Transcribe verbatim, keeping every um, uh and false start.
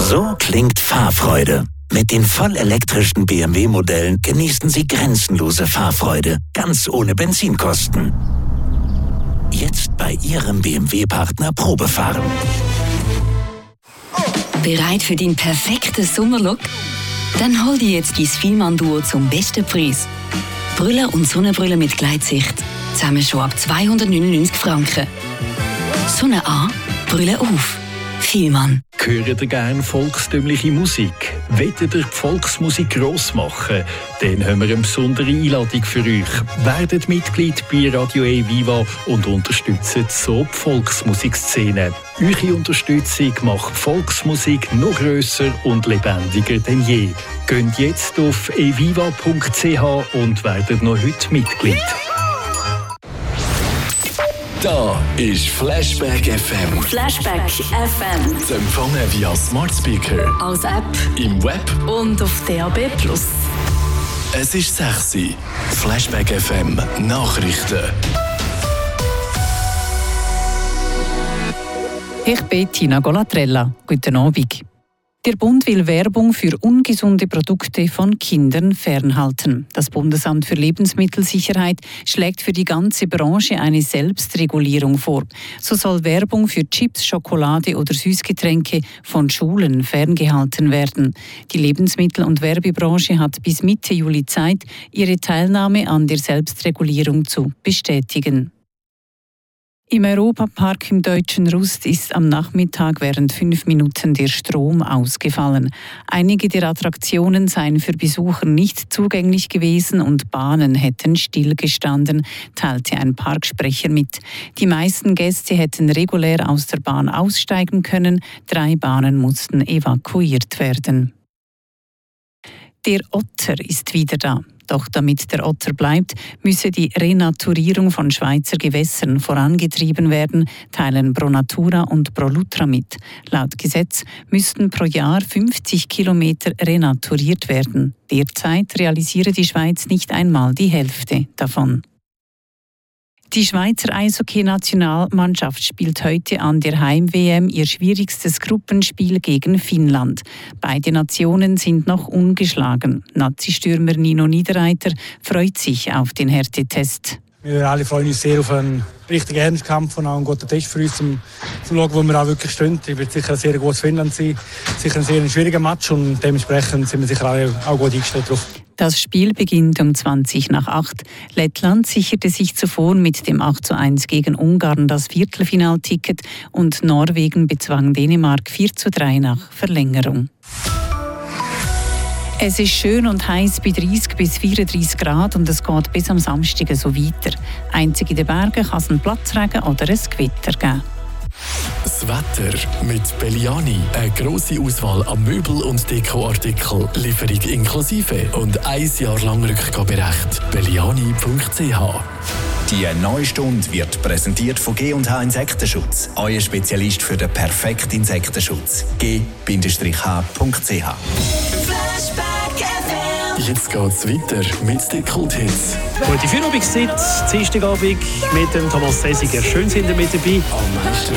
So klingt Fahrfreude. Mit den vollelektrischen B M W-Modellen genießen Sie grenzenlose Fahrfreude, ganz ohne Benzinkosten. Jetzt bei Ihrem B M W-Partner Probefahren. Bereit für den perfekten Sommerlook? Dann hol dir jetzt dein Fielmann-Duo zum besten Preis. Brille und Sonnenbrille mit Gleitsicht. Zusammen schon ab zweihundertneunundneunzig Franken. Sonne an, Brille auf. Fielmann. Hört ihr gerne volkstümliche Musik? Wollt ihr die Volksmusik gross machen? Dann haben wir eine besondere Einladung für euch. Werdet Mitglied bei Radio E-Viva und unterstützt so die Volksmusikszene. Eure Unterstützung macht Volksmusik noch grösser und lebendiger denn je. Geht jetzt auf e viva punkt c h und werdet noch heute Mitglied. Da ist Flashback F M. Flashback F M. Zu empfangen via Smart Speaker, Als App im Web und auf D A B plus. Es ist sechs Uhr. Flashback F M Nachrichten. Ich bin Tina Golatrella. Guten Abend. Der Bund will Werbung für ungesunde Produkte von Kindern fernhalten. Das Bundesamt für Lebensmittelsicherheit schlägt für die ganze Branche eine Selbstregulierung vor. So soll Werbung für Chips, Schokolade oder Süßgetränke von Schulen ferngehalten werden. Die Lebensmittel- und Werbebranche hat bis Mitte Juli Zeit, ihre Teilnahme an der Selbstregulierung zu bestätigen. Im Europapark im Deutschen Rust ist am Nachmittag während fünf Minuten der Strom ausgefallen. Einige der Attraktionen seien für Besucher nicht zugänglich gewesen und Bahnen hätten stillgestanden, teilte ein Parksprecher mit. Die meisten Gäste hätten regulär aus der Bahn aussteigen können, drei Bahnen mussten evakuiert werden. Der Otter ist wieder da. Doch damit der Otter bleibt, müsse die Renaturierung von Schweizer Gewässern vorangetrieben werden, teilen ProNatura und ProLutra mit. Laut Gesetz müssten pro Jahr fünfzig Kilometer renaturiert werden. Derzeit realisiere die Schweiz nicht einmal die Hälfte davon. Die Schweizer Eishockey-Nationalmannschaft spielt heute an der Heim-W M ihr schwierigstes Gruppenspiel gegen Finnland. Beide Nationen sind noch ungeschlagen. Nazi-Stürmer Nino Niederreiter freut sich auf den Härtetest. Wir alle freuen uns sehr auf einen richtigen Ernstkampf und auch einen guten Test für uns, um zu schauen, wo wir auch wirklich stehen. Es wird sicher ein sehr gutes Finnland sein, sicher ein sehr schwieriger Match und dementsprechend sind wir sicher alle auch gut eingestellt drauf. Das Spiel beginnt um zwanzig nach acht. Lettland sicherte sich zuvor mit dem acht zu eins gegen Ungarn das Viertelfinalticket und Norwegen bezwang Dänemark vier zu drei nach Verlängerung. Es ist schön und heiß bei dreißig bis vierunddreißig Grad und es geht bis am Samstag so weiter. Einzig in den Bergen kann es einen Platzregen oder ein Gewitter geben. Das Wetter mit Belliani. Eine grosse Auswahl an Möbel- und Dekoartikeln. Lieferung inklusive und ein Jahr lang Rückgaberecht. belliani punkt c h. Die neue Stunde wird präsentiert von G und H Insektenschutz. Euer Spezialist für den perfekten Insektenschutz. G H punkt c h. Jetzt geht's weiter mit den Kulthits. Gute Feierabendszeit, Dienstagabend mit dem Thomas Sesiger. Schön sind ihr mit dabei. Am meisten